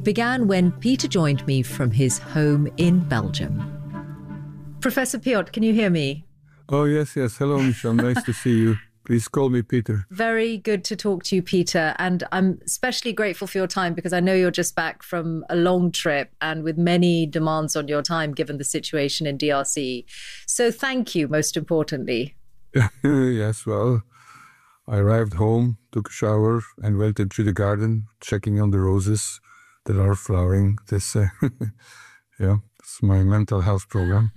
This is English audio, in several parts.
began when Peter joined me from his home in Belgium. Professor Piot, can you hear me? Oh, yes. Hello, Michelle. Nice to see you. Please call me Peter. Very good to talk to you, Peter. And I'm especially grateful for your time because I know you're just back from a long trip and with many demands on your time, given the situation in DRC. So thank you, most importantly. Yes, well, I arrived home, took a shower and went into the garden, checking on the roses that are flowering. This, it's my mental health program.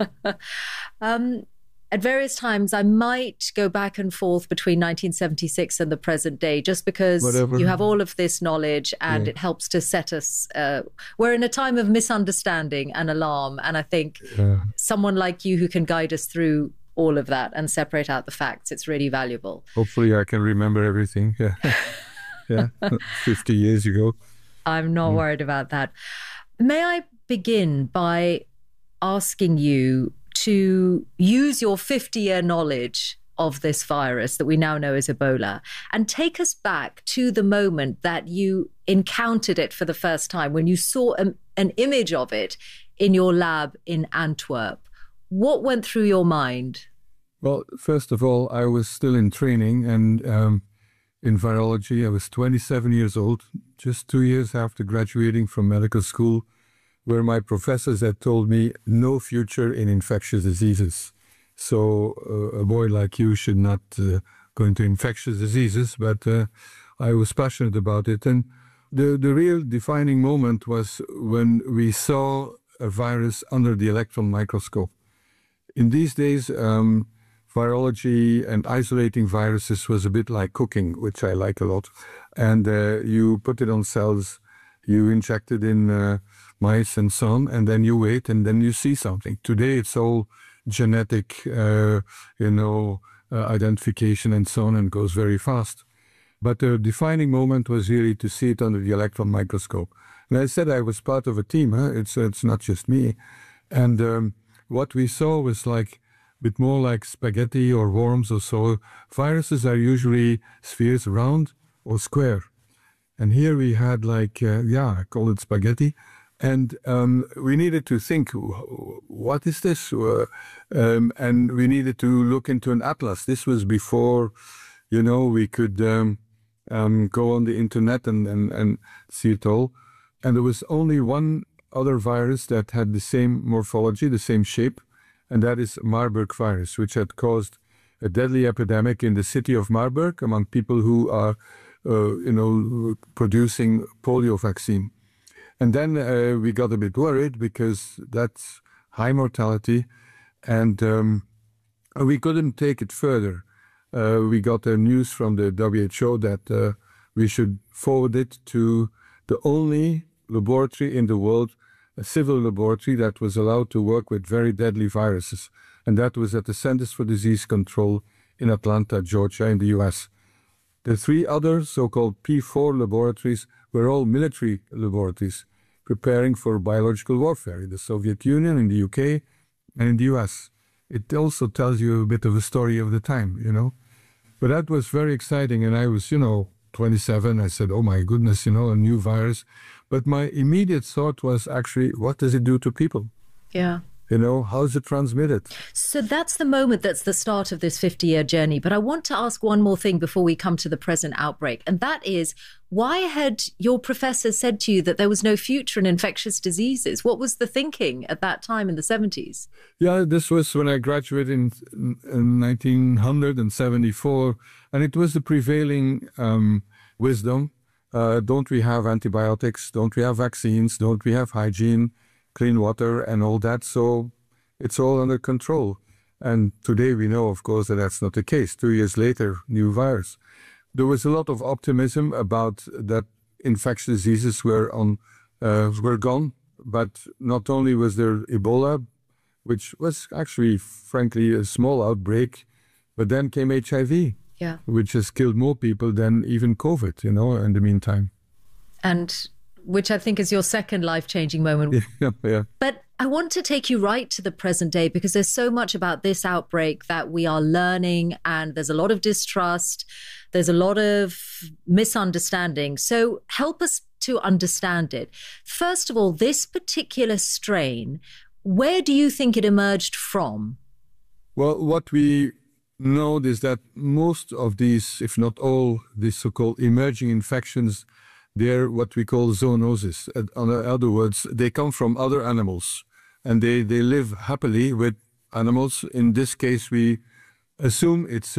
At various times, I might go back and forth between 1976 and the present day, just because you have all of this knowledge and it helps to set us. We're in a time of misunderstanding and alarm. And I think someone like you who can guide us through all of that and separate out the facts, it's really valuable. Hopefully I can remember everything. Yeah, 50 years ago. I'm not worried about that. May I begin by asking you to use your 50-year knowledge of this virus that we now know as Ebola and take us back to the moment that you encountered it for the first time, when you saw an image of it in your lab in Antwerp. What went through your mind? Well, first of all, I was still in training and in virology. I was 27 years old, just 2 years after graduating from medical school, where my professors had told me no future in infectious diseases. So a boy like you should not go into infectious diseases, but I was passionate about it. And the real defining moment was when we saw a virus under the electron microscope. In these days, virology and isolating viruses was a bit like cooking, which I like a lot. And you put it on cells, you inject it in mice and so on, and then you wait and then you see something. Today it's all genetic, identification and so on, and goes very fast. But the defining moment was really to see it under the electron microscope. And I said I was part of a team. It's not just me. And what we saw was like a bit more like spaghetti or worms or so. Viruses are usually spheres, round or square. And here we had like, I call it spaghetti. And we needed to think, what is this? And we needed to look into an atlas. This was before, we could go on the internet and see it all. And there was only one other virus that had the same morphology, the same shape, and that is Marburg virus, which had caused a deadly epidemic in the city of Marburg among people who are, producing polio vaccine. And then we got a bit worried because that's high mortality, and we couldn't take it further. We got news from the WHO that we should forward it to the only laboratory in the world, a civil laboratory that was allowed to work with very deadly viruses. And that was at the Centers for Disease Control in Atlanta, Georgia, in the US. The three other so-called P4 laboratories were all military laboratories preparing for biological warfare in the Soviet Union, in the UK, and in the US. It also tells you a bit of a story of the time, But that was very exciting, and I was, 27. I said, oh my goodness, a new virus. But my immediate thought was actually, what does it do to people? Yeah. How is it transmitted? So that's the moment that's the start of this 50-year journey. But I want to ask one more thing before we come to the present outbreak. And that is, why had your professor said to you that there was no future in infectious diseases? What was the thinking at that time in the 70s? Yeah, this was when I graduated in 1974. And it was the prevailing wisdom. Don't we have antibiotics? Don't we have vaccines? Don't we have hygiene? Clean water and all that, so it's all under control. And today we know, of course, that that's not the case. 2 years later, new virus. There was a lot of optimism about that infectious diseases were gone, but not only was there Ebola, which was actually, frankly, a small outbreak, but then came HIV, which has killed more people than even COVID, in the meantime. And which I think is your second life-changing moment. Yeah. But I want to take you right to the present day because there's so much about this outbreak that we are learning, and there's a lot of distrust. There's a lot of misunderstanding. So help us to understand it. First of all, this particular strain, where do you think it emerged from? Well, what we know is that most of these, if not all, these so-called emerging infections, they're what we call zoonosis. In other words, they come from other animals and they live happily with animals. In this case, we assume it's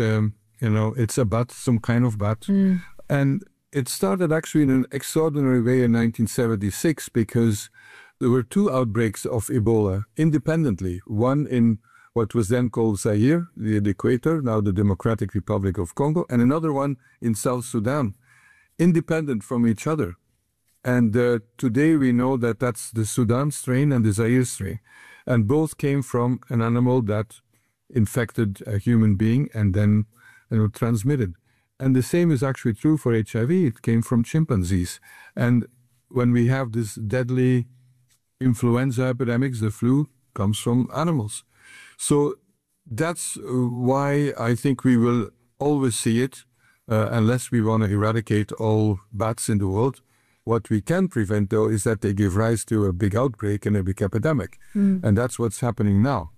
it's a bat, some kind of bat. And it started actually in an extraordinary way in 1976 because there were two outbreaks of Ebola independently. One in what was then called Zaire, the equator, now the Democratic Republic of Congo, and another one in South Sudan, independent from each other. And today we know that that's the Sudan strain and the Zaire strain. And both came from an animal that infected a human being and then transmitted. And the same is actually true for HIV. It came from chimpanzees. And when we have this deadly influenza epidemics, the flu comes from animals. So that's why I think we will always see it, unless we want to eradicate all bats in the world. What we can prevent, though, is that they give rise to a big outbreak and a big epidemic. And that's what's happening now.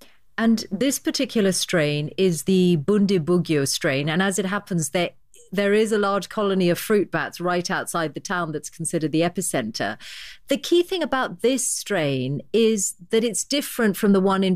And this particular strain is the Bundibugyo strain. And as it happens, there is a large colony of fruit bats right outside the town that's considered the epicenter. The key thing about this strain is that it's different from the one in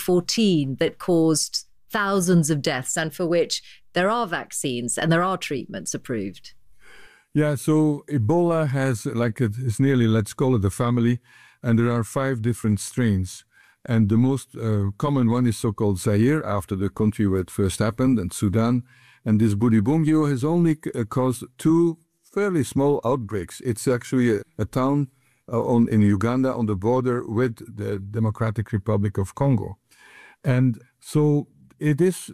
2014 that caused thousands of deaths and for which there are vaccines and there are treatments approved. Yeah, so Ebola has, it's nearly, let's call it a family, and there are 5 different strains. And the most common one is so-called Zaire, after the country where it first happened, and Sudan. And this Bundibugyo has only caused 2 fairly small outbreaks. It's actually a town in Uganda on the border with the Democratic Republic of Congo. And so it is,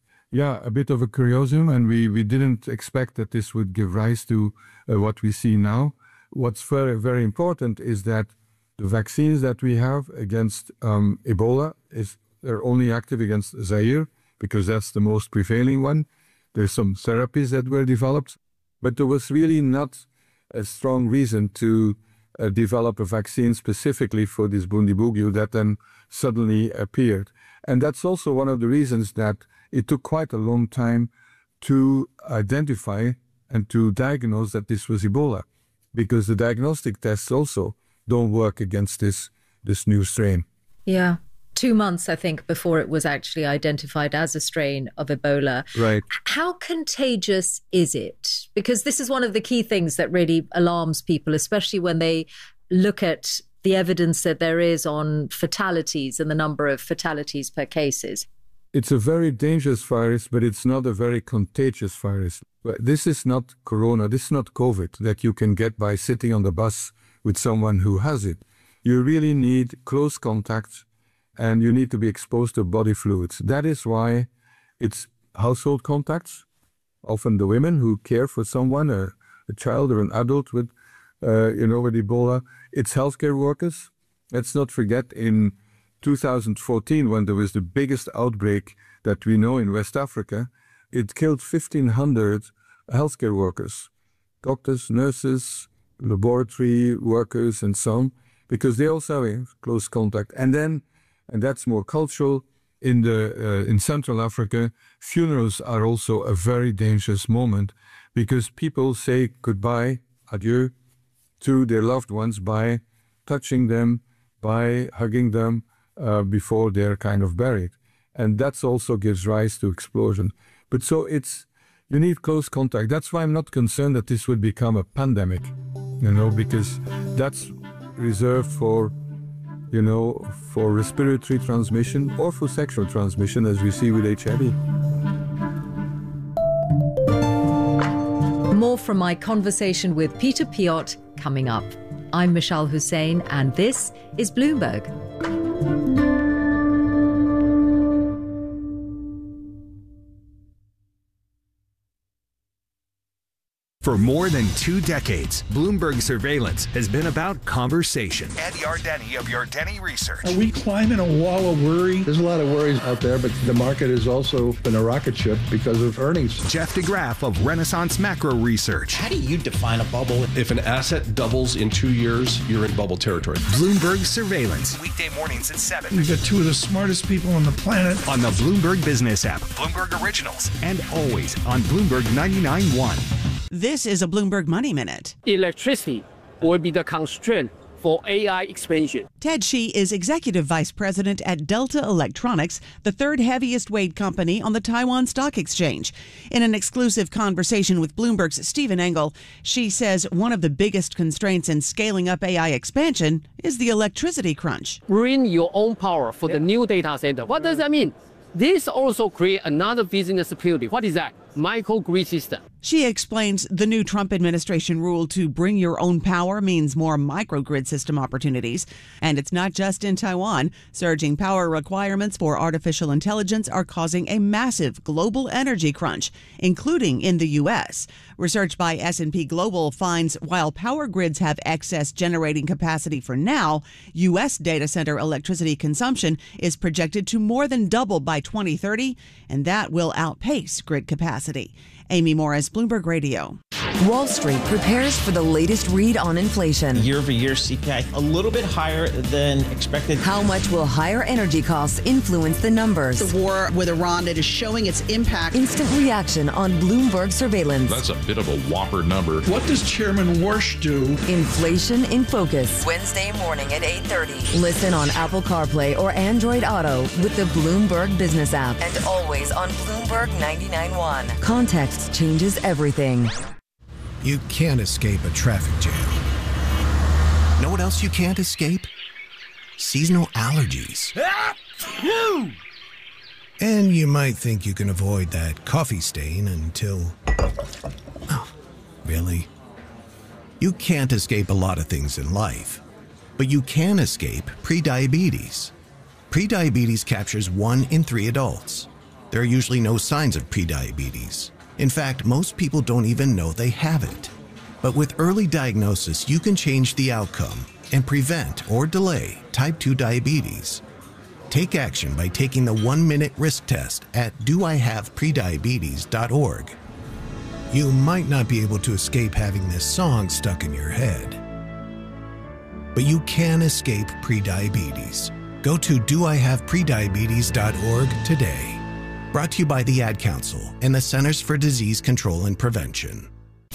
a bit of a curiosum, and we didn't expect that this would give rise to what we see now. What's very, very important is that the vaccines that we have against Ebola, they're only active against Zaire, because that's the most prevailing one. There's some therapies that were developed, but there was really not a strong reason to develop a vaccine specifically for this Bundibugyo that then suddenly appeared. And that's also one of the reasons that it took quite a long time to identify and to diagnose that this was Ebola, because the diagnostic tests also don't work against this new strain. Yeah. 2 months, I think, before it was actually identified as a strain of Ebola. Right. How contagious is it? Because this is one of the key things that really alarms people, especially when they look at the evidence that there is on fatalities and the number of fatalities per cases. It's a very dangerous virus, but it's not a very contagious virus. This is not corona, this is not COVID that you can get by sitting on the bus with someone who has it. You really need close contact and you need to be exposed to body fluids. That is why it's household contacts, often the women who care for someone, a child or an adult with Ebola. It's healthcare workers. Let's not forget in 2014, when there was the biggest outbreak that we know in West Africa, it killed 1,500 healthcare workers, doctors, nurses, laboratory workers, and so on, because they also have close contact. And that's more cultural. In Central Africa, funerals are also a very dangerous moment because people say goodbye, adieu, to their loved ones by touching them, by hugging them before they're kind of buried. And that also gives rise to explosion. But so you need close contact. That's why I'm not concerned that this would become a pandemic, because that's reserved for respiratory transmission or for sexual transmission, as we see with HIV. More from my conversation with Peter Piot coming up. I'm Michelle Hussein, and this is Bloomberg. For more than 2 decades, Bloomberg Surveillance has been about conversation. Ed Yardeni of Yardeni Research. Are we climbing a wall of worry? There's a lot of worries out there, but the market has also been a rocket ship because of earnings. Jeff DeGraff of Renaissance Macro Research. How do you define a bubble? If an asset doubles in 2 years, you're in bubble territory. Bloomberg Surveillance. Weekday mornings at 7. We've got 2 of the smartest people on the planet. On the Bloomberg Business app, Bloomberg Originals, and always on Bloomberg 99.1. This is a Bloomberg Money Minute. Electricity will be the constraint for AI expansion. Ted Shi is Executive Vice President at Delta Electronics, the third heaviest weight company on the Taiwan Stock Exchange. In an exclusive conversation with Bloomberg's Stephen Engel, Shi says one of the biggest constraints in scaling up AI expansion is the electricity crunch. Bring your own power for the new data center. What does that mean? This also creates another business opportunity. What is that? Microgrid system. She explains the new Trump administration rule to bring your own power means more microgrid system opportunities. And it's not just in Taiwan. Surging power requirements for artificial intelligence are causing a massive global energy crunch, including in the U.S. Research by S&P Global finds while power grids have excess generating capacity for now, U.S. data center electricity consumption is projected to more than double by 2030, and that will outpace grid capacity. Amy Morris, Bloomberg Radio. Wall Street prepares for the latest read on inflation. Year-over-year CPI a little bit higher than expected. How much will higher energy costs influence the numbers? The war with Iran that is showing its impact. Instant reaction on Bloomberg Surveillance. That's a bit of a whopper number. What does Chairman Warsh do? Inflation in Focus. Wednesday morning at 8:30. Listen on Apple CarPlay or Android Auto with the Bloomberg Business app. And always on Bloomberg 99.1. Context changes everything. You can't escape a traffic jam. Know what else you can't escape? Seasonal allergies. And you might think you can avoid that coffee stain until... Oh, really? You can't escape a lot of things in life, but you can escape prediabetes. Prediabetes captures 1 in 3 adults. There are usually no signs of prediabetes. In fact, most people don't even know they have it. But with early diagnosis, you can change the outcome and prevent or delay type 2 diabetes. Take action by taking the 1-minute risk test at doihaveprediabetes.org. You might not be able to escape having this song stuck in your head, but you can escape prediabetes. Go to doihaveprediabetes.org today. Brought to you by the Ad Council and the Centers for Disease Control and Prevention.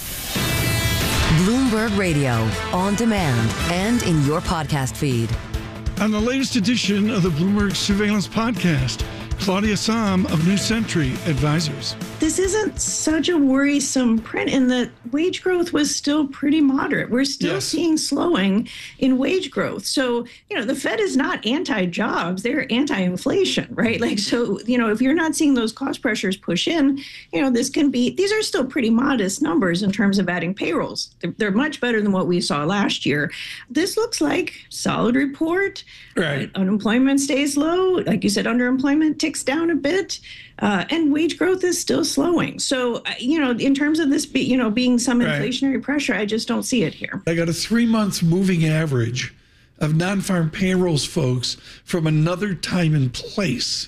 Bloomberg Radio, on demand and in your podcast feed. On the latest edition of the Bloomberg Surveillance Podcast, Claudia Sahm of New Century Advisors. This isn't such a worrisome print in that wage growth was still pretty moderate. We're still seeing slowing in wage growth. So, the Fed is not anti-jobs, they're anti-inflation, right? So, if you're not seeing those cost pressures push in, these are still pretty modest numbers in terms of adding payrolls. They're much better than what we saw last year. This looks like solid report. Right. Unemployment stays low. Like you said, underemployment ticks down a bit. And wage growth is still slowing. So, in terms of this, being some inflationary pressure, I just don't see it here. I got a 3-month moving average of non-farm payrolls, folks, from another time and place,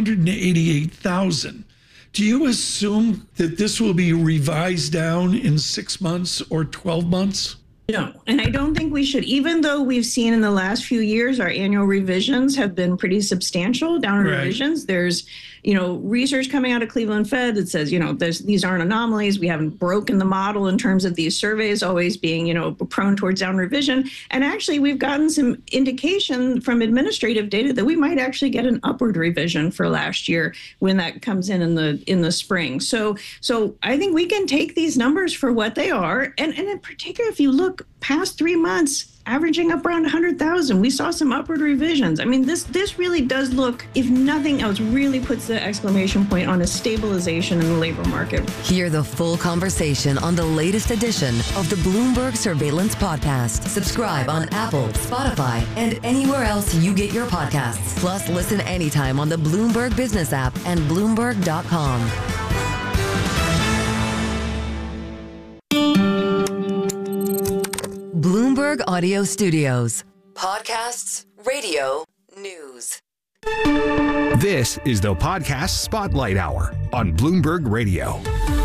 188,000. Do you assume that this will be revised down in 6 months or 12 months? No, and I don't think we should, even though we've seen in the last few years, our annual revisions have been pretty substantial, downward revisions. There's, research coming out of Cleveland Fed that says, these aren't anomalies. We haven't broken the model in terms of these surveys always being, prone towards down revision. And actually, we've gotten some indication from administrative data that we might actually get an upward revision for last year when that comes in the spring. So I think we can take these numbers for what they are. And in particular, if you look past 3 months, averaging up around 100,000. We saw some upward revisions. I mean, this really does look, if nothing else, really puts the exclamation point on a stabilization in the labor market. Hear the full conversation on the latest edition of the Bloomberg Surveillance Podcast. Subscribe on Apple, Spotify, and anywhere else you get your podcasts. Plus, listen anytime on the Bloomberg Business app and Bloomberg.com. Bloomberg Audio Studios. Podcasts, radio, news. This is the Podcast Spotlight Hour on Bloomberg Radio.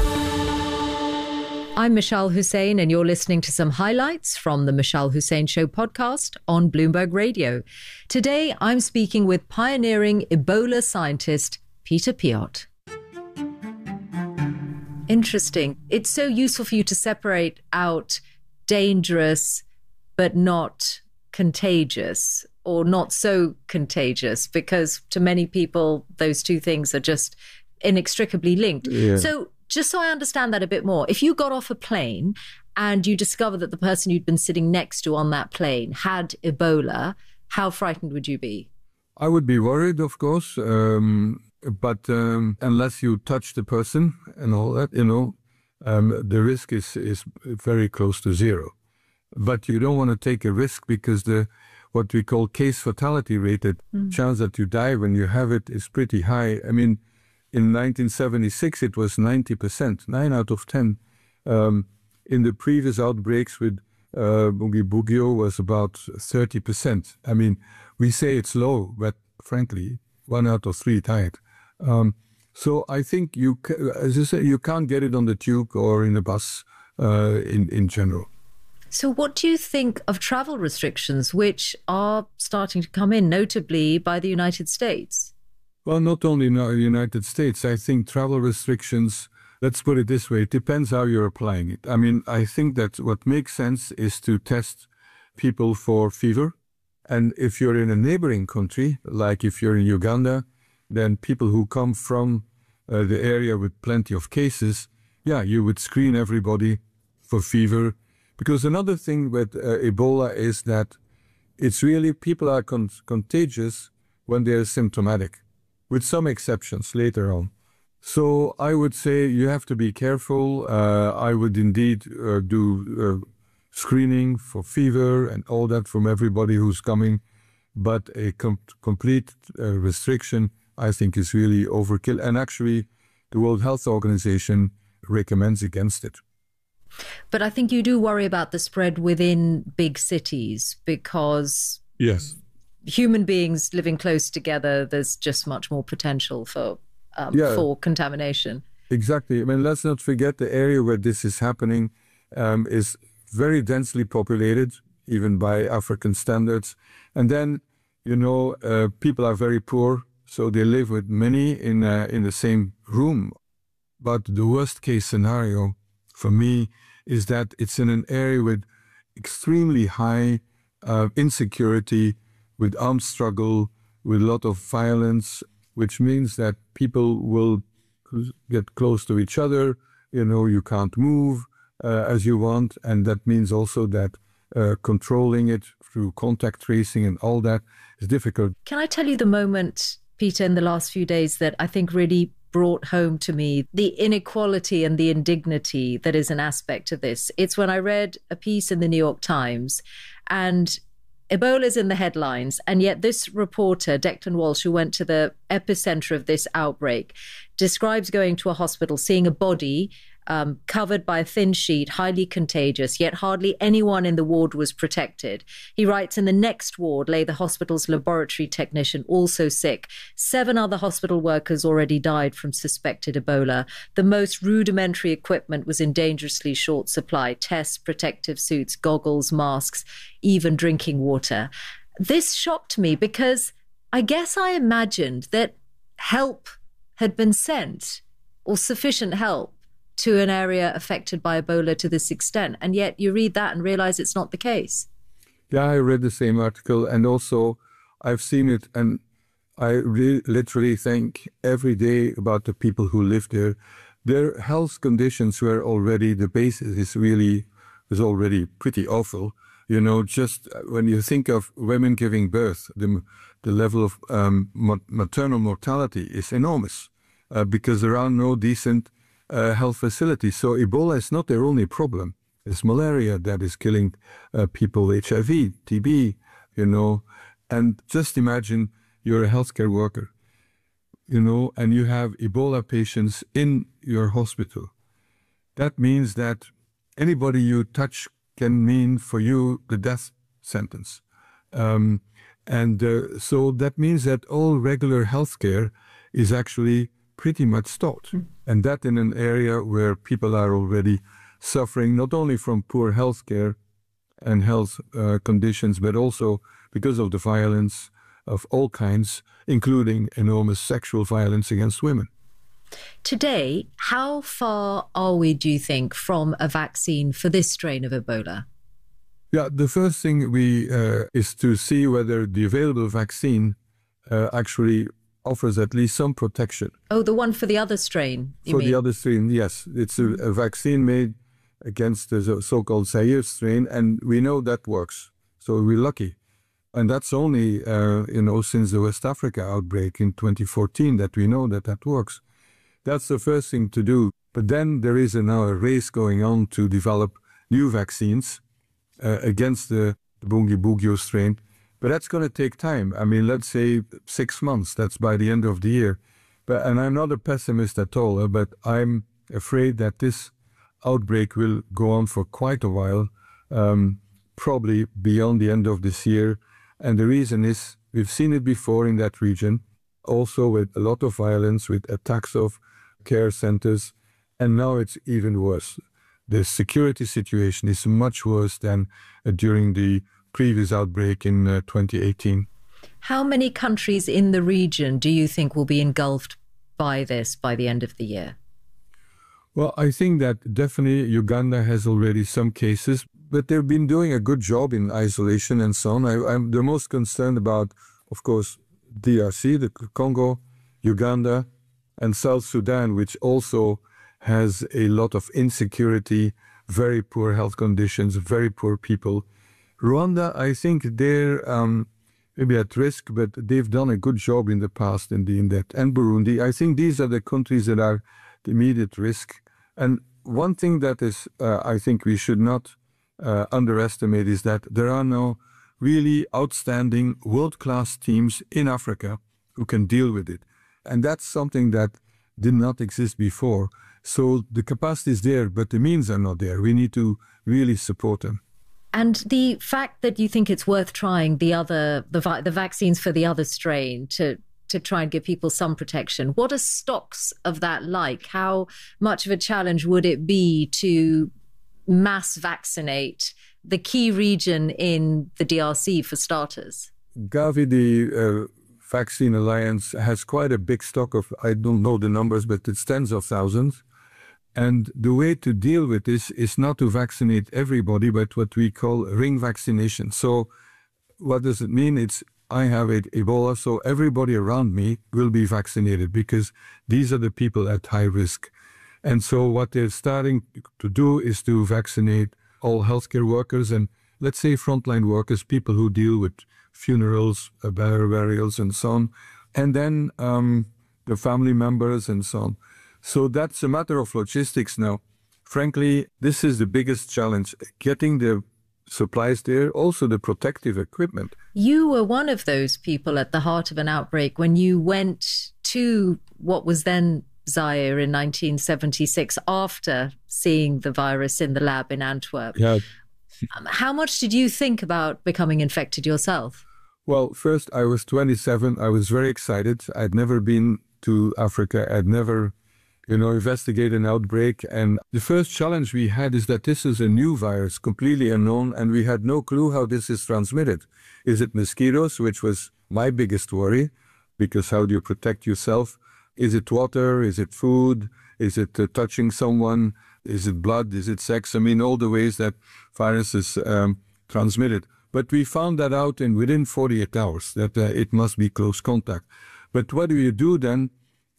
I'm Michelle Hussein, and you're listening to some highlights from the Michelle Hussein Show podcast on Bloomberg Radio. Today, I'm speaking with pioneering Ebola scientist Peter Piot. Interesting. It's so useful for you to separate out dangerous but not contagious, or not so contagious, because to many people, those two things are just inextricably linked. Yeah. So just so I understand that a bit more, if you got off a plane and you discover that the person you'd been sitting next to on that plane had Ebola, how frightened would you be? I would be worried, of course, but unless you touch the person and all that, the risk is very close to zero. But you don't want to take a risk because what we call case fatality rate, the chance that you die when you have it, is pretty high. I mean, in 1976, it was 90%, 9 out of 10. In the previous outbreaks with Bugio was about 30%. I mean, we say it's low, but frankly, 1 out of 3 died. So I think as you say, you can't get it on the tube or in a bus in general. So what do you think of travel restrictions, which are starting to come in, notably by the United States? Well, not only in the United States. I think travel restrictions, let's put it this way, it depends how you're applying it. I mean, I think that what makes sense is to test people for fever. And if you're in a neighboring country, like if you're in Uganda, then people who come from the area with plenty of cases, you would screen everybody for fever. Because another thing with Ebola is that it's really, people are contagious when they're symptomatic, with some exceptions later on. So I would say you have to be careful. I would indeed do screening for fever and all that from everybody who's coming. But a complete restriction, I think, is really overkill. And actually, the World Health Organization recommends against it. But I think you do worry about the spread within big cities because yes, human beings living close together, there's just much more potential for contamination. Exactly. I mean, let's not forget the area where this is happening is very densely populated, even by African standards. And then, people are very poor, so they live with many in the same room. But the worst case scenario for me is that it's in an area with extremely high insecurity, with armed struggle, with a lot of violence, which means that people will get close to each other. You can't move as you want. And that means also that controlling it through contact tracing and all that is difficult. Can I tell you the moment, Peter, in the last few days that I think really brought home to me the inequality and the indignity that is an aspect of this? It's when I read a piece in the New York Times, and Ebola is in the headlines, and yet this reporter, Declan Walsh, who went to the epicenter of this outbreak, describes going to a hospital, seeing a body covered by a thin sheet, highly contagious, yet hardly anyone in the ward was protected. He writes, in the next ward lay the hospital's laboratory technician, also sick. 7 other hospital workers already died from suspected Ebola. The most rudimentary equipment was in dangerously short supply: tests, protective suits, goggles, masks, even drinking water. This shocked me because I guess I imagined that help had been sent, or sufficient help, to an area affected by Ebola to this extent. And yet you read that and realize it's not the case. Yeah, I read the same article, and also I've seen it, and I literally think every day about the people who live there. Their health conditions were already, the basis is already pretty awful. Just when you think of women giving birth, the level of maternal mortality is enormous because there are no decent health facilities. So Ebola is not their only problem. It's malaria that is killing people, HIV, TB, And just imagine you're a healthcare worker, and you have Ebola patients in your hospital. That means that anybody you touch can mean for you the death sentence. So that means that all regular healthcare is actually pretty much stopped. And that in an area where people are already suffering not only from poor healthcare and health conditions, but also because of the violence of all kinds, including enormous sexual violence against women. Today, how far are we, do you think, from a vaccine for this strain of Ebola? Yeah, the first thing is to see whether the available vaccine actually offers at least some protection. Oh, the one for the other strain, you mean? For the other strain, yes. It's a vaccine made against the so-called Zaire strain, and we know that works. So we're lucky. And that's only, since the West Africa outbreak in 2014 that we know that works. That's the first thing to do. But then there is now a race going on to develop new vaccines against the Bundibugyo strain. But that's going to take time. I mean, let's say 6 months. That's by the end of the year. And I'm not a pessimist at all, but I'm afraid that this outbreak will go on for quite a while, probably beyond the end of this year. And the reason is we've seen it before in that region, also with a lot of violence, with attacks of care centers, and now it's even worse. The security situation is much worse than during the previous outbreak in 2018. How many countries in the region do you think will be engulfed by this by the end of the year? Well, I think that definitely Uganda has already some cases, but they've been doing a good job in isolation and so on. I'm the most concerned about, of course, DRC, the Congo, Uganda, and South Sudan, which also has a lot of insecurity, very poor health conditions, very poor people. Rwanda, I think they're maybe at risk, but they've done a good job in the past in that. And Burundi, I think these are the countries that are the immediate risk. And one thing that is, I think we should not underestimate is that there are now really outstanding world-class teams in Africa who can deal with it. And that's something that did not exist before. So the capacity is there, but the means are not there. We need to really support them. And the fact that you think it's worth trying the vaccines for the other strain to try and give people some protection, what are stocks of that like? How much of a challenge would it be to mass vaccinate the key region in the DRC for starters? Gavi, the Vaccine Alliance, has quite a big stock of, I don't know the numbers, but it's tens of thousands. And the way to deal with this is not to vaccinate everybody, but what we call ring vaccination. So what does it mean? It's I have Ebola, so everybody around me will be vaccinated because these are the people at high risk. And so what they're starting to do is to vaccinate all healthcare workers and, let's say, frontline workers, people who deal with funerals, burials, and so on, and then the family members and so on. So that's a matter of logistics now. Frankly, this is the biggest challenge, getting the supplies there, also the protective equipment. You were one of those people at the heart of an outbreak when you went to what was then Zaire in 1976 after seeing the virus in the lab in Antwerp. Yeah. How much did you think about becoming infected yourself? Well, first, I was 27. I was very excited. I'd never been to Africa. I'd never investigate an outbreak. And the first challenge we had is that this is a new virus, completely unknown, and we had no clue how this is transmitted. Is it mosquitoes, which was my biggest worry, because how do you protect yourself? Is it water? Is it food? Is it touching someone? Is it blood? Is it sex? I mean, all the ways that virus is transmitted. But we found that out within 48 hours, that it must be close contact. But what do you do then?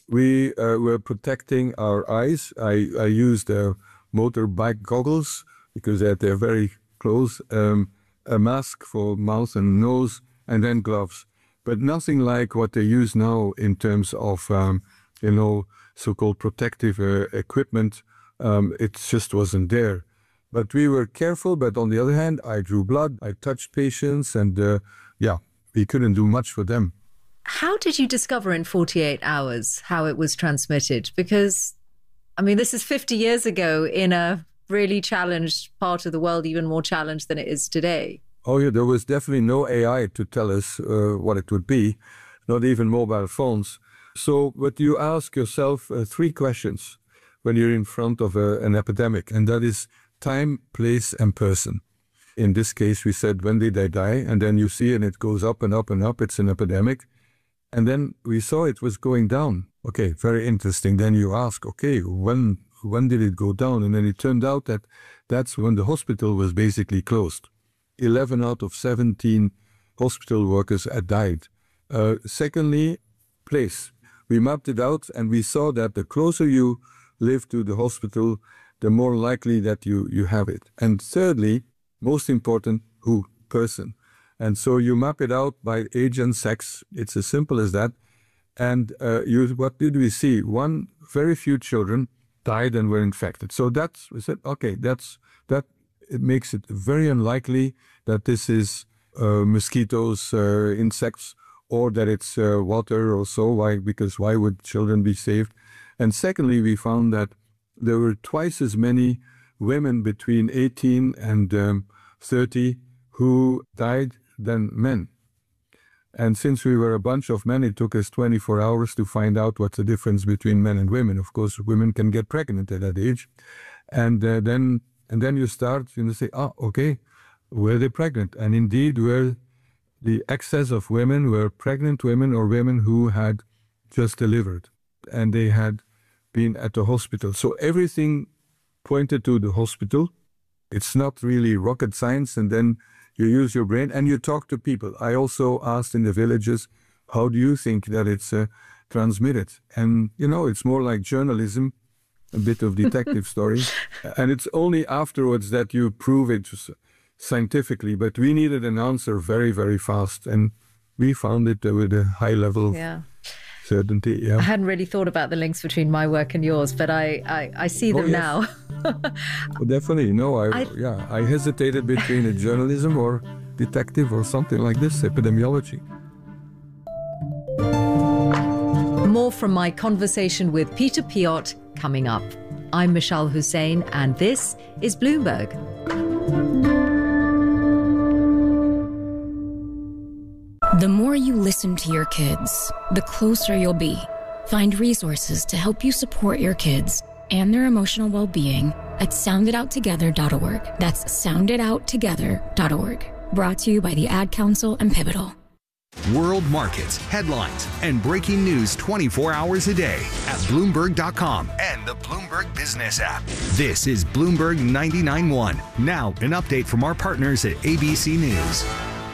We were protecting our eyes. I used motorbike goggles because they're very close, a mask for mouth and nose, and then gloves. But nothing like what they use now in terms of, so-called protective equipment. It just wasn't there. But we were careful. But on the other hand, I drew blood, I touched patients, and we couldn't do much for them. How did you discover in 48 hours how it was transmitted? Because, I mean, this is 50 years ago in a really challenged part of the world even more challenged than it is today? Oh, yeah, there was definitely no AI to tell us what it would be, not even mobile phones. So, but you ask yourself 3 questions when you're in front of an epidemic, and that is time, place, and person. In this case, we said, when did they die? And then you see, and it goes up and up and up. It's an epidemic. And then we saw it was going down. Okay, very interesting. Then you ask, okay, when did it go down? And then it turned out that that's when the hospital was basically closed. 11 out of 17 hospital workers had died. Secondly, place. We mapped it out and we saw that the closer you live to the hospital, the more likely that you have it. And thirdly, most important, who? Person. And so you map it out by age and sex. It's as simple as that. And what did we see? Very few children died and were infected. So we said, okay, it makes it very unlikely that this is mosquitoes, insects, or that it's water or so. Why? Because why would children be saved? And secondly, we found that there were twice as many women between 18 and 30 who died than men. And since we were a bunch of men, it took us 24 hours to find out what's the difference between men and women. Of course, women can get pregnant at that age. And then you start, say, okay, were they pregnant? And indeed, were the excess of women were pregnant women or women who had just delivered and they had been at the hospital. So everything pointed to the hospital. It's not really rocket science. And then you use your brain and you talk to people. I also asked in the villages, how do you think that it's transmitted? And, it's more like journalism, a bit of detective story. And it's only afterwards that you prove it scientifically. But we needed an answer very, very fast. And we found it with a high level of certainty. Yeah. I hadn't really thought about the links between my work and yours, but I see them now. Well, definitely. No, I hesitated between a journalism or detective or something like this, epidemiology. More from my conversation with Peter Piot coming up. I'm Michelle Hussein, and this is Bloomberg. The more you listen to your kids, the closer you'll be. Find resources to help you support your kids and their emotional well-being at sounditouttogether.org. That's sounditouttogether.org. Brought to you by the Ad Council and Pivotal. World markets, headlines, and breaking news 24 hours a day at Bloomberg.com and the Bloomberg Business app. This is Bloomberg 99.1. Now, an update from our partners at ABC News.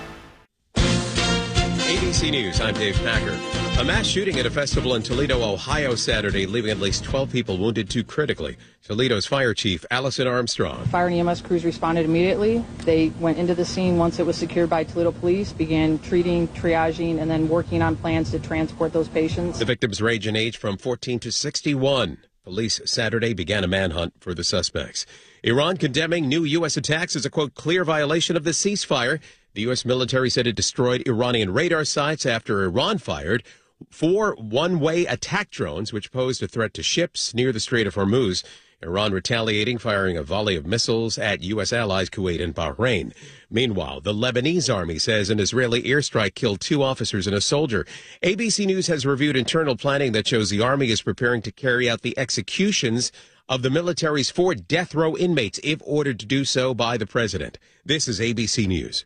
ABC News, I'm Dave Packer. A mass shooting at a festival in Toledo, Ohio Saturday, leaving at least 12 people wounded 2 critically. Toledo's fire chief, Allison Armstrong. Fire and EMS crews responded immediately. They went into the scene once it was secured by Toledo police, began treating, triaging, and then working on plans to transport those patients. The victims range in age from 14 to 61. Police Saturday began a manhunt for the suspects. Iran condemning new U.S. attacks as a, quote, clear violation of the ceasefire. The U.S. military said it destroyed Iranian radar sites after Iran fired 4 one-way attack drones, which posed a threat to ships near the Strait of Hormuz. Iran retaliating, firing a volley of missiles at U.S. allies Kuwait and Bahrain. Meanwhile, the Lebanese army says an Israeli airstrike killed 2 officers and a soldier. ABC News has reviewed internal planning that shows the army is preparing to carry out the executions of the military's 4 death row inmates if ordered to do so by the president. This is ABC News.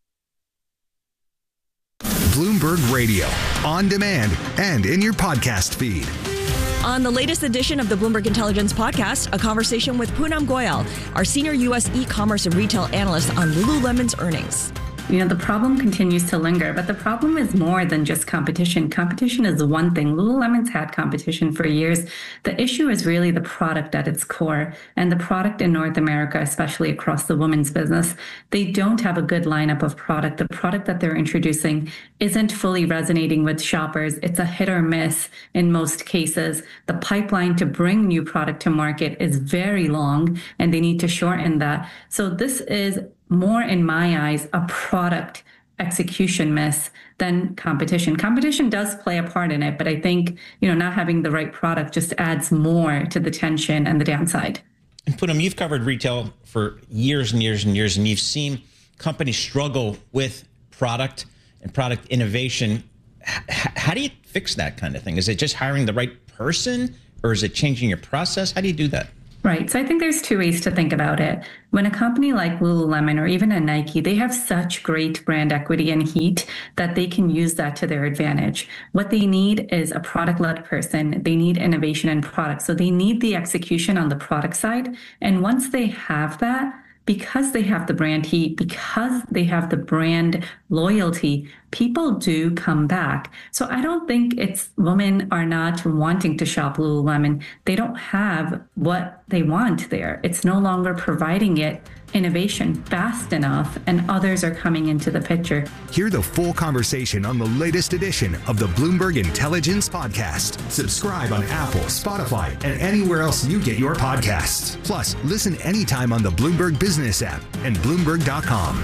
Bloomberg Radio, on demand and in your podcast feed. On the latest edition of the Bloomberg Intelligence Podcast, a conversation with Poonam Goyal, our senior U.S. e-commerce and retail analyst on Lululemon's earnings. The problem continues to linger, but the problem is more than just competition. Competition is one thing. Lululemon's had competition for years. The issue is really the product at its core, and the product in North America, especially across the women's business, they don't have a good lineup of product. The product that they're introducing isn't fully resonating with shoppers. It's a hit or miss in most cases. The pipeline to bring new product to market is very long, and they need to shorten that. So this is more, in my eyes, a product execution miss than competition. Competition does play a part in it, but I think, not having the right product just adds more to the tension and the downside. And Poonam, you've covered retail for years and years and years, and you've seen companies struggle with product and product innovation. How do you fix that kind of thing? Is it just hiring the right person, or is it changing your process? How do you do that? Right. So I think there's two ways to think about it. When a company like Lululemon or even a Nike, they have such great brand equity and heat that they can use that to their advantage. What they need is a product-led person. They need innovation in product. So they need the execution on the product side. And once they have that, because they have the brand heat, because they have the brand loyalty, people do come back. So I don't think it's women are not wanting to shop Lululemon. They don't have what they want there. It's no longer providing it innovation fast enough, and others are coming into the picture. Hear the full conversation on the latest edition of the Bloomberg Intelligence Podcast. Subscribe on Apple, Spotify, and anywhere else you get your podcasts. Plus, listen anytime on the Bloomberg Business app and Bloomberg.com.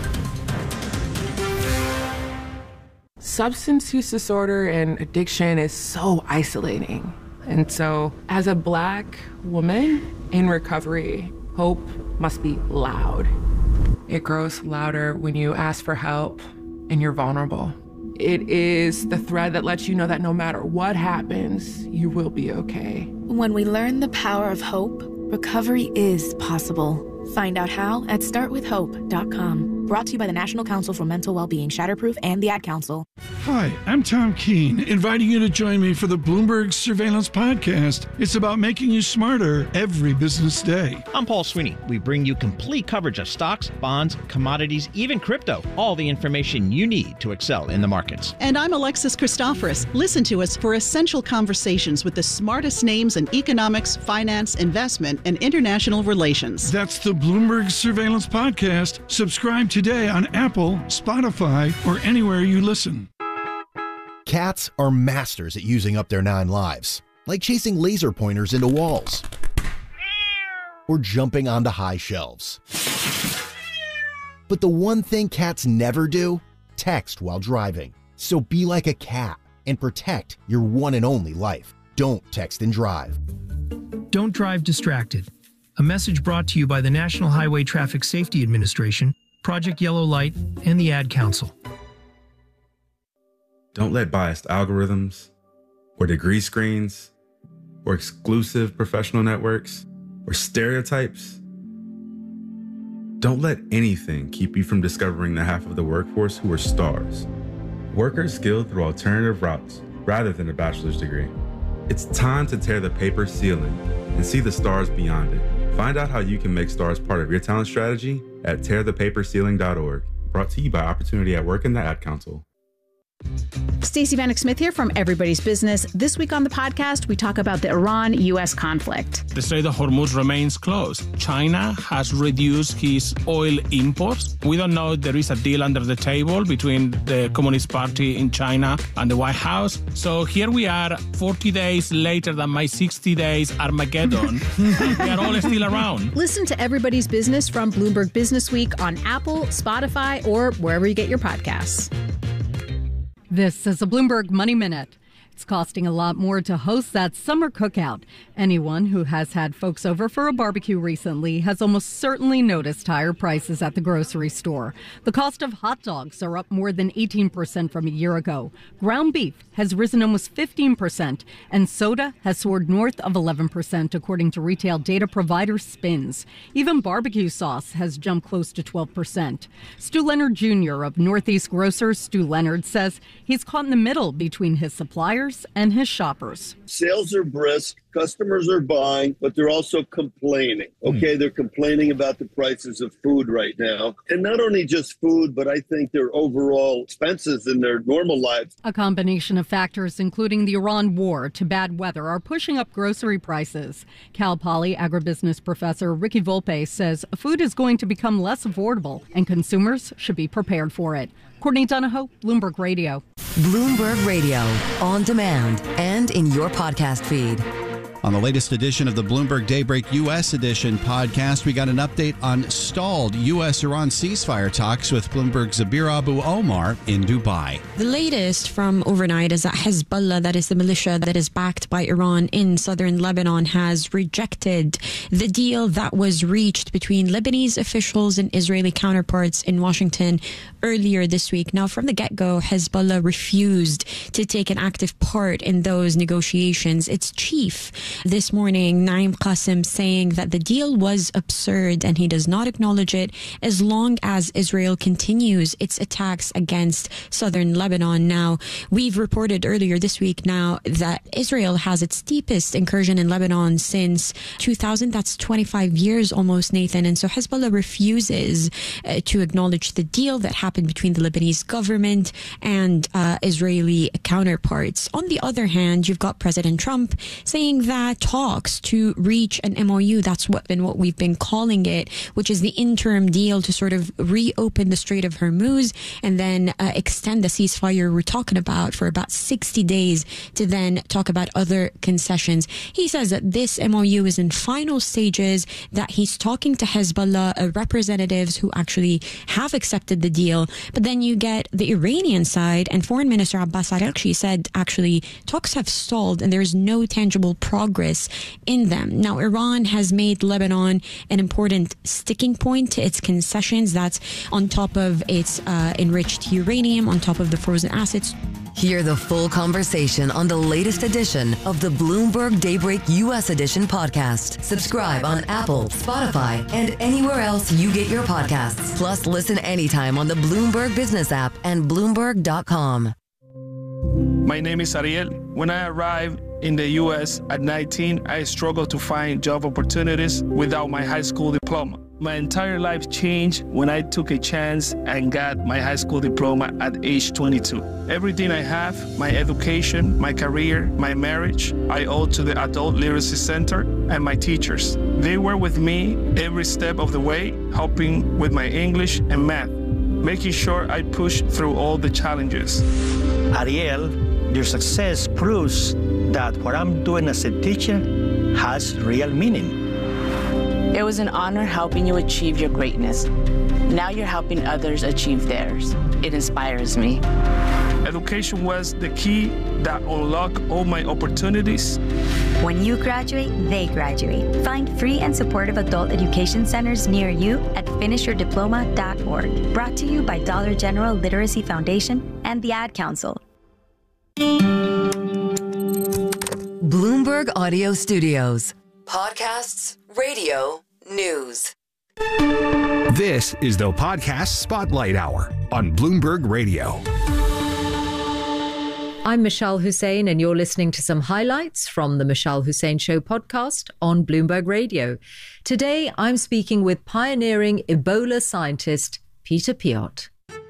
Substance use disorder and addiction is so isolating. And so, as a Black woman in recovery, hope must be loud. It grows louder when you ask for help and you're vulnerable. It is the thread that lets you know that no matter what happens, you will be okay. When we learn the power of hope, recovery is possible. Find out how at startwithhope.com. Brought to you by the National Council for Mental Wellbeing, Shatterproof, and the Ad Council. Hi, I'm Tom Keene, inviting you to join me for the Bloomberg Surveillance Podcast. It's about making you smarter every business day. I'm Paul Sweeney. We bring you complete coverage of stocks, bonds, commodities, even crypto. All the information you need to excel in the markets. And I'm Alexis Christoforous. Listen to us for essential conversations with the smartest names in economics, finance, investment, and international relations. That's the Bloomberg Surveillance Podcast. Subscribe today on Apple, Spotify, or anywhere you listen. Cats are masters at using up their 9 lives, like chasing laser pointers into walls or jumping onto high shelves. But the one thing cats never do, text while driving. So be like a cat and protect your one and only life. Don't text and drive. Don't drive distracted. A message brought to you by the National Highway Traffic Safety Administration, Project Yellow Light, and the Ad Council. Don't let biased algorithms, or degree screens, or exclusive professional networks, or stereotypes. Don't let anything keep you from discovering the half of the workforce who are stars. Workers skilled through alternative routes rather than a bachelor's degree. It's time to tear the paper ceiling and see the stars beyond it. Find out how you can make stars part of your talent strategy at tearthepaperceiling.org. Brought to you by Opportunity at Work and the Ad Council. Stacey Vanek Smith here from Everybody's Business. This week on the podcast, we talk about the Iran-U.S. conflict. The Strait of Hormuz remains closed. China has reduced its oil imports. We don't know if there is a deal under the table between the Communist Party in China and the White House. So here we are, 40 days later than my 60 days Armageddon. They are all still around. Listen to Everybody's Business from Bloomberg Business Week on Apple, Spotify, or wherever you get your podcasts. This is a Bloomberg Money Minute. It's costing a lot more to host that summer cookout. Anyone who has had folks over for a barbecue recently has almost certainly noticed higher prices at the grocery store. The cost of hot dogs are up more than 18% from a year ago. Ground beef has risen almost 15%, and soda has soared north of 11%, according to retail data provider Spins. Even barbecue sauce has jumped close to 12%. Stu Leonard Jr. of Northeast Grocers, Stu Leonard, says he's caught in the middle between his suppliers and his shoppers. Sales are brisk. Customers are buying, but they're also complaining. Okay, they're complaining about the prices of food right now. And not only just food, but I think their overall expenses in their normal lives. A combination of factors, including the Iran war to bad weather, are pushing up grocery prices. Cal Poly agribusiness professor Ricky Volpe says food is going to become less affordable and consumers should be prepared for it. Courtney Donahoe, Bloomberg Radio. Bloomberg Radio, on demand and in your podcast feed. On the latest edition of the Bloomberg Daybreak U.S. Edition podcast, we got an update on stalled U.S.-Iran ceasefire talks with Bloomberg's Zabir Abu Omar in Dubai. The latest from overnight is that Hezbollah, that is the militia that is backed by Iran in southern Lebanon, has rejected the deal that was reached between Lebanese officials and Israeli counterparts in Washington earlier this week. Now, from the get-go, Hezbollah refused to take an active part in those negotiations. Its chief this morning, Naim Qassem, saying that the deal was absurd and he does not acknowledge it as long as Israel continues its attacks against southern Lebanon. Now, we've reported earlier this week now that Israel has its deepest incursion in Lebanon since 2000. That's 25 years almost, Nathan. And so Hezbollah refuses to acknowledge the deal that happened between the Lebanese government and Israeli counterparts. On the other hand, you've got President Trump saying that talks to reach an MOU, that's what we've been calling it, which is the interim deal to sort of reopen the Strait of Hormuz and then extend the ceasefire we're talking about for about 60 days to then talk about other concessions. He says that this MOU is in final stages, that he's talking to Hezbollah representatives who actually have accepted the deal. But then you get the Iranian side, and Foreign Minister Abbas Araghchi said actually talks have stalled and there is no tangible progress in them. Now, Iran has made Lebanon an important sticking point to its concessions. That's on top of its enriched uranium, on top of the frozen assets. Hear the full conversation on the latest edition of the Bloomberg Daybreak U.S. Edition podcast. Subscribe on Apple, Spotify, and anywhere else you get your podcasts. Plus, listen anytime on the Bloomberg Business app and Bloomberg.com. My name is Ariel. When I arrived in the U.S. at 19, I struggled to find job opportunities without my high school diploma. My entire life changed when I took a chance and got my high school diploma at age 22. Everything I have, my education, my career, my marriage, I owe to the Adult Literacy Center and my teachers. They were with me every step of the way, helping with my English and math, making sure I pushed through all the challenges. Ariel, your success proves that what I'm doing as a teacher has real meaning. It was an honor helping you achieve your greatness. Now you're helping others achieve theirs. It inspires me. Education was the key that unlocked all my opportunities. When you graduate, they graduate. Find free and supportive adult education centers near you at finishyourdiploma.org. Brought to you by Dollar General Literacy Foundation and the Ad Council. Bloomberg Audio Studios. Podcasts, radio, news. This is the Podcast Spotlight Hour on Bloomberg Radio. I'm Michelle Hussein, and you're listening to some highlights from the Michelle Hussein Show podcast on Bloomberg Radio. Today, I'm speaking with pioneering Ebola scientist Peter Piot.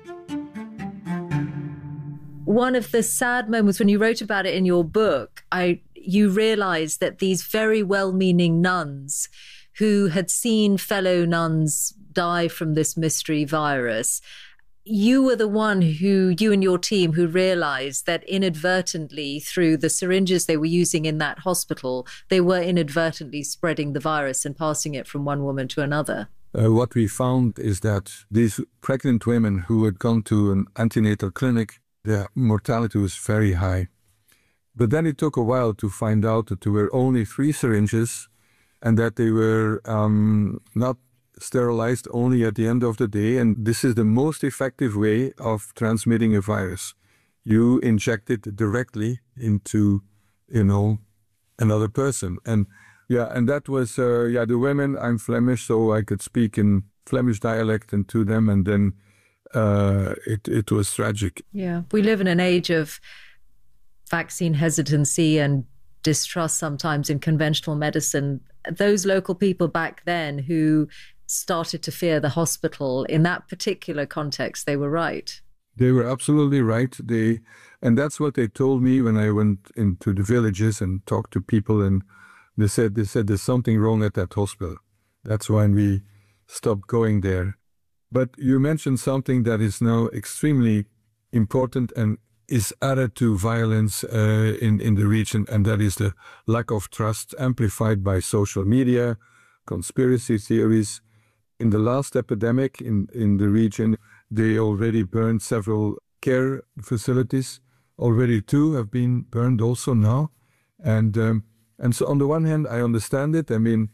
One of the sad moments when you wrote about it in your book, you realized that these very well-meaning nuns who had seen fellow nuns die from this mystery virus, you were the one you and your team who realized that inadvertently, through the syringes they were using in that hospital, they were inadvertently spreading the virus and passing it from one woman to another. What we found is that these pregnant women who had gone to an antenatal clinic, their mortality was very high. But then it took a while to find out that there were only 3 syringes and that they were not sterilized only at the end of the day. And this is the most effective way of transmitting a virus. You inject it directly into, another person. And that was, the women, I'm Flemish, so I could speak in Flemish dialect and to them. And then it was tragic. Yeah, we live in an age of vaccine hesitancy and distrust sometimes in conventional medicine. Those local people back then who started to fear the hospital in that particular context, they were right. They were absolutely right. And that's what they told me when I went into the villages and talked to people, and they said there's something wrong at that hospital. That's when we stopped going there. But you mentioned something that is now extremely important and is added to violence in the region, and that is the lack of trust amplified by social media, conspiracy theories. In the last epidemic in the region, they already burned several care facilities. Already 2 have been burned also now. And so on the one hand, I understand it. I mean,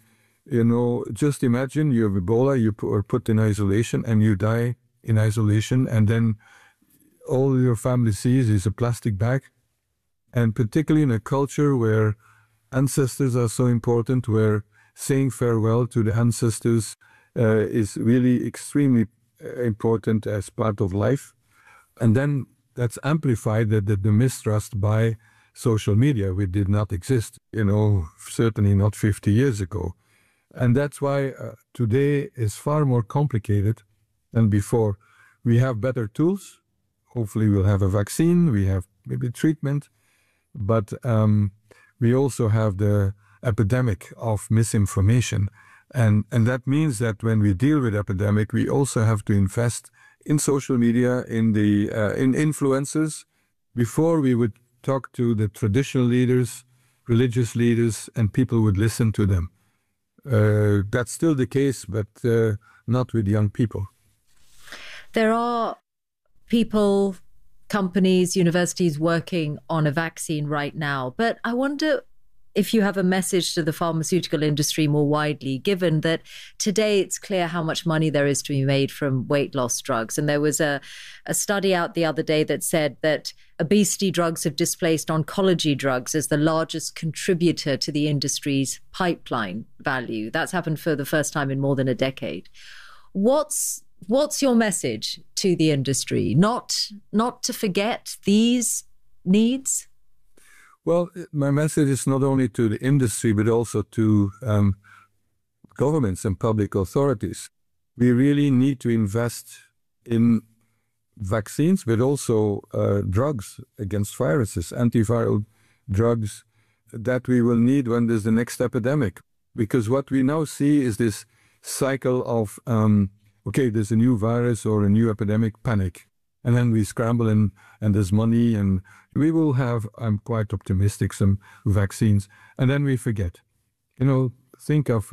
just imagine you have Ebola, you are put in isolation and you die in isolation, and then all your family sees is a plastic bag. And particularly in a culture where ancestors are so important, where saying farewell to the ancestors is really extremely important as part of life. And then that's amplified that the mistrust by social media, which did not exist, certainly not 50 years ago. And that's why today is far more complicated than before. We have better tools. Hopefully we'll have a vaccine, we have maybe treatment, but we also have the epidemic of misinformation. And that means that when we deal with epidemic, we also have to invest in social media, in influencers. Before we would talk to the traditional leaders, religious leaders, and people would listen to them. That's still the case, but not with young people. There are people, companies, universities working on a vaccine right now, but I wonder if you have a message to the pharmaceutical industry more widely, given that today it's clear how much money there is to be made from weight loss drugs. And there was a study out the other day that said that obesity drugs have displaced oncology drugs as the largest contributor to the industry's pipeline value. That's happened for the first time in more than a decade. What's your message to the industry? Not to forget these needs? Well, my message is not only to the industry, but also to governments and public authorities. We really need to invest in vaccines, but also drugs against viruses, antiviral drugs that we will need when there's the next epidemic. Because what we now see is this cycle of, there's a new virus or a new epidemic, panic. And then we scramble and there's money, and we will have, I'm quite optimistic, some vaccines. And then we forget. Think of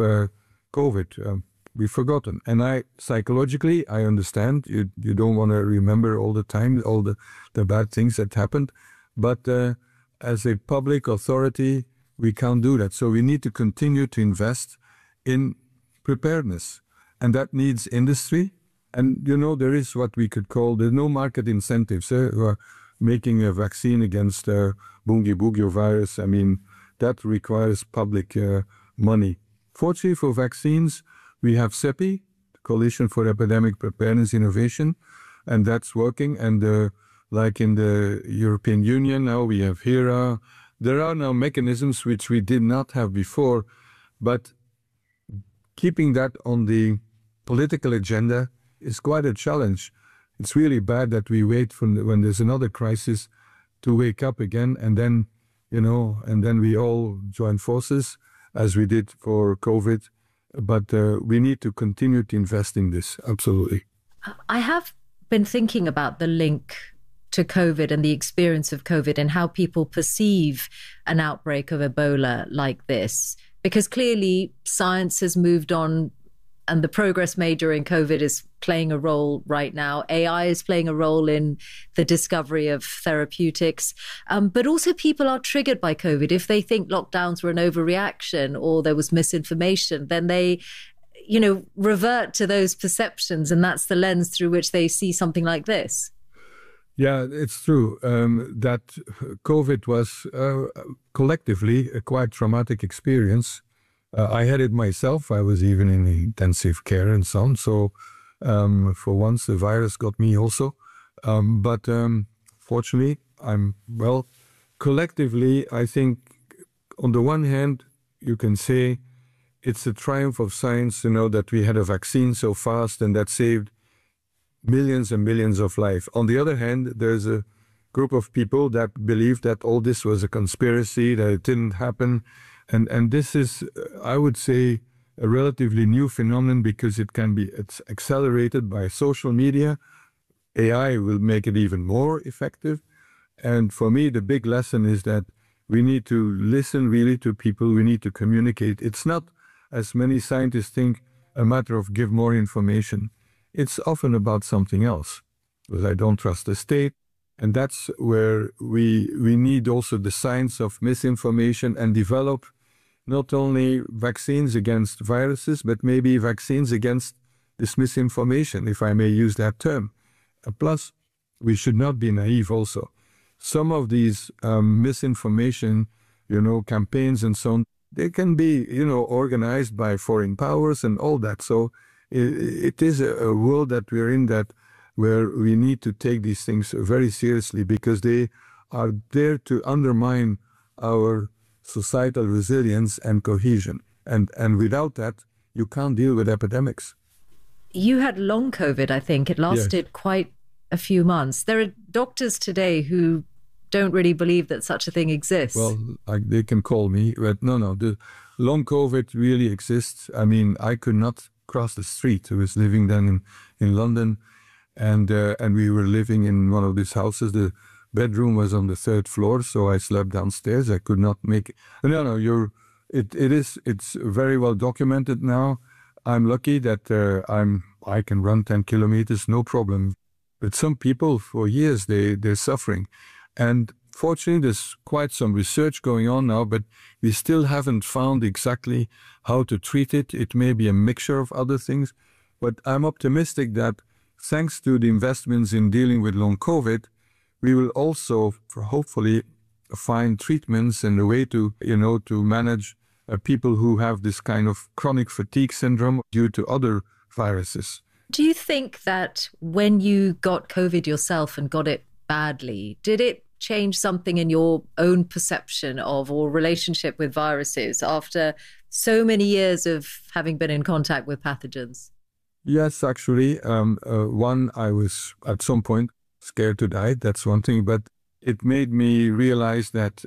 COVID. We've forgotten. And psychologically, I understand. You don't want to remember all the time, all the bad things that happened. But as a public authority, we can't do that. So we need to continue to invest in preparedness. And that needs industry. And, there is what we could call, there's no market incentives. Making a vaccine against Bundibugyo virus, I mean, that requires public money. Fortunately for vaccines, we have CEPI, Coalition for Epidemic Preparedness Innovation, and that's working. And like in the European Union, now we have HERA. There are now mechanisms which we did not have before, but keeping that on the political agenda is quite a challenge. It's really bad that we wait for when there's another crisis to wake up again, and then, and then we all join forces as we did for COVID. But we need to continue to invest in this, absolutely. I have been thinking about the link to COVID and the experience of COVID and how people perceive an outbreak of Ebola like this, because clearly science has moved on. And the progress made during COVID is playing a role right now. AI is playing a role in the discovery of therapeutics. But also people are triggered by COVID. If they think lockdowns were an overreaction or there was misinformation, then they, revert to those perceptions. And that's the lens through which they see something like this. Yeah, it's true that COVID was collectively a quite traumatic experience. I had it myself. I was even in intensive care and so on. So for once, the virus got me also. But fortunately, collectively, I think on the one hand, you can say it's a triumph of science, that we had a vaccine so fast and that saved millions and millions of lives. On the other hand, there's a group of people that believe that all this was a conspiracy, that it didn't happen. And this is, I would say, a relatively new phenomenon because it's accelerated by social media. AI will make it even more effective. And for me, the big lesson is that we need to listen really to people. We need to communicate. It's not, as many scientists think, a matter of give more information. It's often about something else, because I don't trust the state. And that's where we need also the science of misinformation and develop not only vaccines against viruses, but maybe vaccines against this misinformation, if I may use that term. Plus, we should not be naive also. Some of these misinformation, campaigns and so on, they can be, organized by foreign powers and all that. So it is a world that we're in where we need to take these things very seriously, because they are there to undermine our societal resilience and cohesion. And without that, you can't deal with epidemics. You had long COVID, I think. It lasted quite a few months. There are doctors today who don't really believe that such a thing exists. Well, they can call me, but no, the long COVID really exists. I mean, I could not cross the street. I was living then in London, and we were living in one of these houses. The bedroom was on the 3rd floor, so I slept downstairs. I could not make it. No, it's very well documented now. I'm lucky that I can run 10 kilometers, no problem. But some people, for years, they're suffering. And fortunately, there's quite some research going on now, but we still haven't found exactly how to treat it. It may be a mixture of other things. But I'm optimistic that thanks to the investments in dealing with long COVID, we will also hopefully find treatments and a way to manage people who have this kind of chronic fatigue syndrome due to other viruses. Do you think that when you got COVID yourself and got it badly, did it change something in your own perception of or relationship with viruses after so many years of having been in contact with pathogens? Yes, actually. One, I was at some point scared to die. That's one thing. But it made me realize that,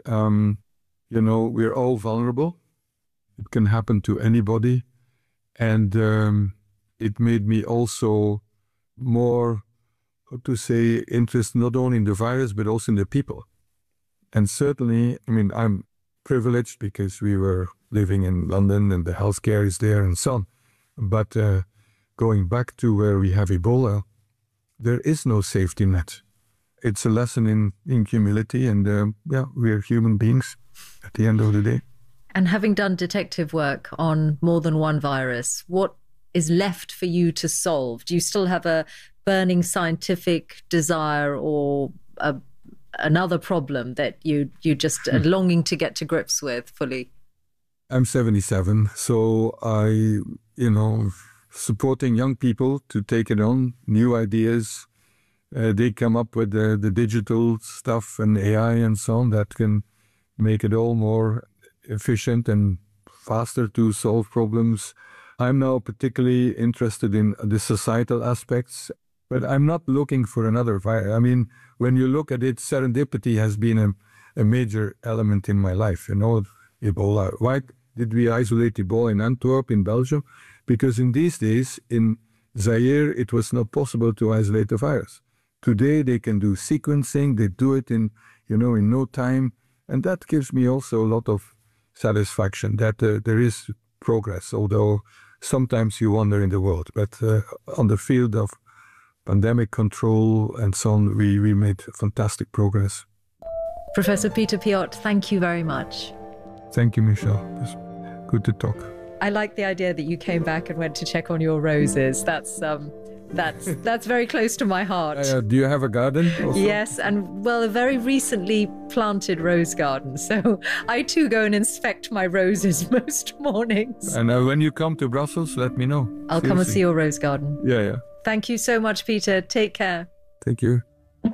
we're all vulnerable. It can happen to anybody. And it made me also more, interested not only in the virus, but also in the people. And certainly, I'm privileged because we were living in London and the healthcare is there and so on. But going back to where we have Ebola, there is no safety net. It's a lesson in humility, and we're human beings at the end of the day. And having done detective work on more than one virus, what is left for you to solve? Do you still have a burning scientific desire or another problem that you just are longing to get to grips with fully? I'm 77, so I, supporting young people to take it on, new ideas. They come up with the digital stuff and AI and so on that can make it all more efficient and faster to solve problems. I'm now particularly interested in the societal aspects, but I'm not looking for another virus. When you look at it, serendipity has been a major element in my life. Ebola. Why did we isolate Ebola in Antwerp, in Belgium? Because in these days, in Zaire, it was not possible to isolate the virus. Today, they can do sequencing. They do it in no time. And that gives me also a lot of satisfaction that there is progress, although sometimes you wonder in the world. But on the field of pandemic control and so on, we made fantastic progress. Professor Peter Piot, thank you very much. Thank you, Michelle. It's good to talk. I like the idea that you came back and went to check on your roses. That's very close to my heart. Do you have a garden also? Yes, and a very recently planted rose garden. So I too go and inspect my roses most mornings. And when you come to Brussels, let me know. I'll come and see your rose garden. Yeah. Thank you so much, Peter. Take care. Thank you.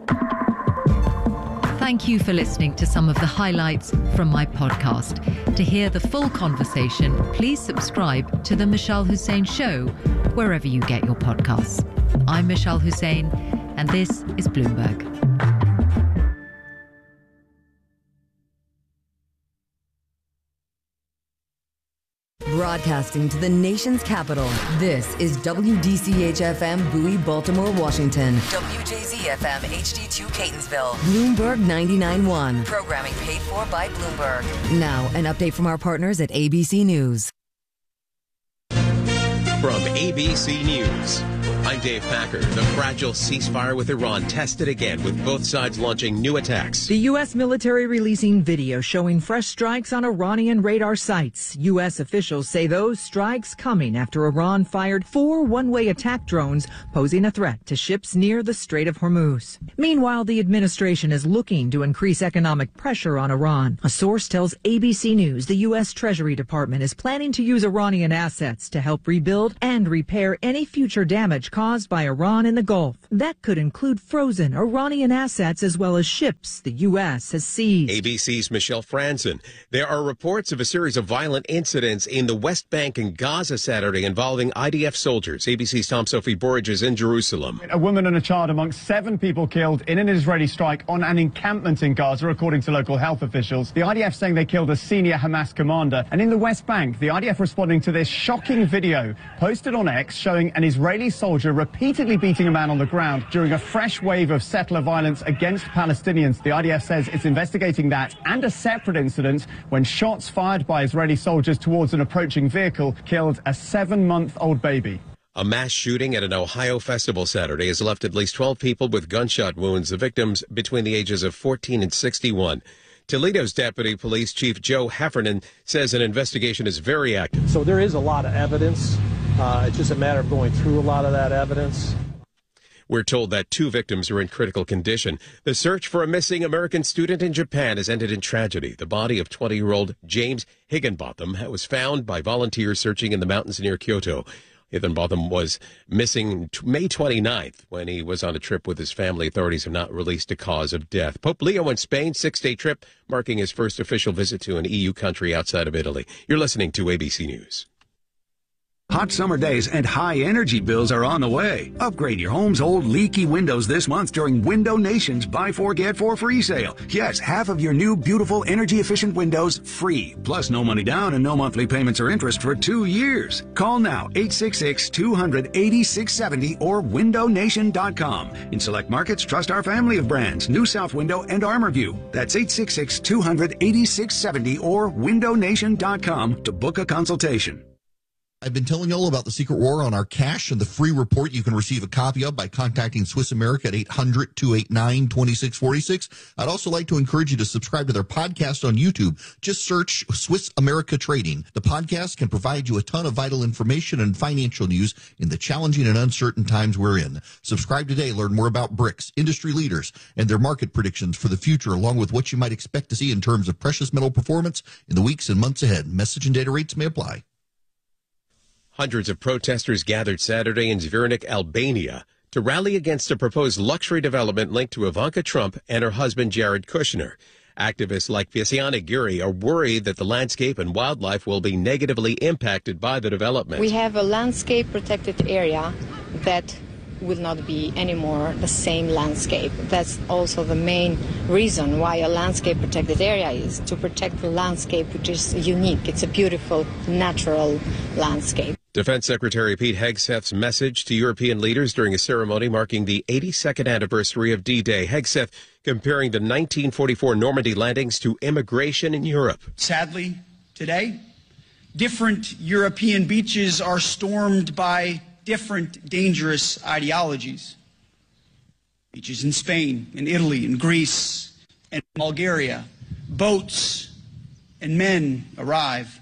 Thank you for listening to some of the highlights from my podcast. To hear the full conversation, please subscribe to The Michelle Hussein Show, wherever you get your podcasts. I'm Michelle Hussein, and this is Bloomberg. Broadcasting to the nation's capital, this is WDCH-FM Bowie, Baltimore, Washington. WJZ-FM HD2 Catonsville. Bloomberg 99.1. Programming paid for by Bloomberg. Now, an update from our partners at ABC News. From ABC News, I'm Dave Packer. The fragile ceasefire with Iran tested again, with both sides launching new attacks. The U.S. military releasing video showing fresh strikes on Iranian radar sites. U.S. officials say those strikes coming after Iran fired 4 one-way attack drones, posing a threat to ships near the Strait of Hormuz. Meanwhile, the administration is looking to increase economic pressure on Iran. A source tells ABC News the U.S. Treasury Department is planning to use Iranian assets to help rebuild and repair any future damage caused by Iran in the Gulf. That could include frozen Iranian assets as well as ships the U.S. has seized. ABC's Michelle Franzen. There are reports of a series of violent incidents in the West Bank and Gaza Saturday involving IDF soldiers. ABC's Tom Sophie Borge is in Jerusalem. A woman and a child amongst 7 people killed in an Israeli strike on an encampment in Gaza, according to local health officials. The IDF saying they killed a senior Hamas commander. And in the West Bank, the IDF responding to this shocking video posted on X showing an Israeli soldier repeatedly beating a man on the ground during a fresh wave of settler violence against Palestinians. The IDF says it's investigating that and a separate incident when shots fired by Israeli soldiers towards an approaching vehicle killed a 7-month-old baby. A mass shooting at an Ohio festival Saturday has left at least 12 people with gunshot wounds, the victims between the ages of 14 and 61. Toledo's Deputy Police Chief Joe Heffernan says an investigation is very active. So there is a lot of evidence. It's just a matter of going through a lot of that evidence. We're told that 2 victims are in critical condition. The search for a missing American student in Japan has ended in tragedy. The body of 20-year-old James Higginbotham was found by volunteers searching in the mountains near Kyoto. Higginbotham was missing May 29th when he was on a trip with his family. Authorities have not released a cause of death. Pope Leo in Spain, 6-day trip, marking his first official visit to an EU country outside of Italy. You're listening to ABC News. Hot summer days and high energy bills are on the way. Upgrade your home's old leaky windows this month during Window Nation's Buy 4 Get 4 free sale. Yes, half of your new beautiful energy efficient windows free. Plus no money down and no monthly payments or interest for 2 years. Call now 866-200-8670 or windownation.com. In select markets, trust our family of brands, New South Window and ArmorView. That's 866-200-8670 or windownation.com to book a consultation. I've been telling you all about the Secret War on our cash and the free report you can receive a copy of by contacting Swiss America at 800-289-2646. I'd also like to encourage you to subscribe to their podcast on YouTube. Just search Swiss America Trading. The podcast can provide you a ton of vital information and financial news in the challenging and uncertain times we're in. Subscribe today. Learn more about BRICS, industry leaders, and their market predictions for the future, along with what you might expect to see in terms of precious metal performance in the weeks and months ahead. Message and data rates may apply. Hundreds of protesters gathered Saturday in Zvornik, Albania, to rally against a proposed luxury development linked to Ivanka Trump and her husband, Jared Kushner. Activists like Vyasyanna Giri are worried that the landscape and wildlife will be negatively impacted by the development. We have a landscape protected area that will not be anymore the same landscape. That's also the main reason why a landscape protected area is to protect the landscape, which is unique. It's a beautiful, natural landscape. Defense Secretary Pete Hegseth's message to European leaders during a ceremony marking the 82nd anniversary of D-Day. Hegseth comparing the 1944 Normandy landings to immigration in Europe. Sadly, today, different European beaches are stormed by different dangerous ideologies. Beaches in Spain, in Italy, in Greece, and Bulgaria. Boats and men arrive.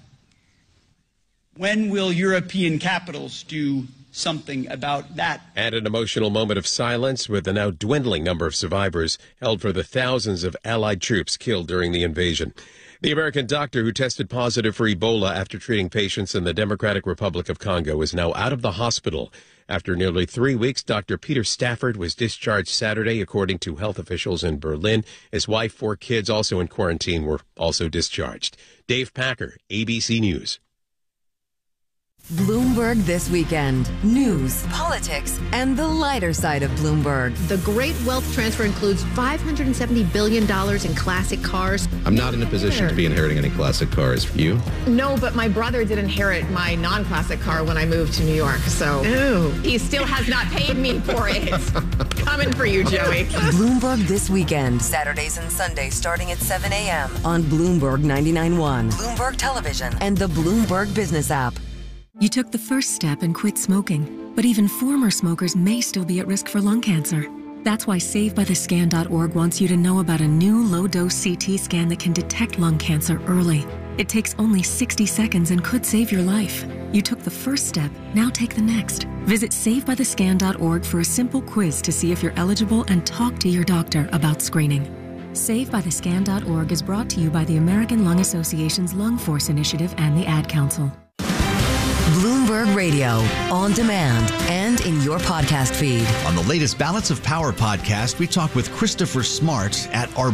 When will European capitals do something about that? And an emotional moment of silence with the now dwindling number of survivors held for the thousands of Allied troops killed during the invasion. The American doctor who tested positive for Ebola after treating patients in the Democratic Republic of Congo is now out of the hospital. After nearly 3 weeks, Dr. Peter Stafford was discharged Saturday, according to health officials in Berlin. His wife, 4 kids also in quarantine, were also discharged. Dave Packer, ABC News. Bloomberg This Weekend. News, politics, and the lighter side of Bloomberg. The great wealth transfer includes $570 billion in classic cars. I'm not in a position to be inheriting any classic cars. You? No, but my brother did inherit my non-classic car when I moved to New York, so he still has not paid me for it. Coming for you, Joey. Bloomberg This Weekend. Saturdays and Sundays starting at 7 a.m. on Bloomberg 99.1, Bloomberg Television, and the Bloomberg Business app. You took the first step and quit smoking, but even former smokers may still be at risk for lung cancer. That's why SaveByTheScan.org wants you to know about a new low-dose CT scan that can detect lung cancer early. It takes only 60 seconds and could save your life. You took the first step, now take the next. Visit SaveByTheScan.org for a simple quiz to see if you're eligible and talk to your doctor about screening. SaveByTheScan.org is brought to you by the American Lung Association's Lung Force Initiative and the Ad Council. Bloomberg Radio, on demand and in your podcast feed. On the latest Balance of Power podcast, we talk with Christopher Smart at our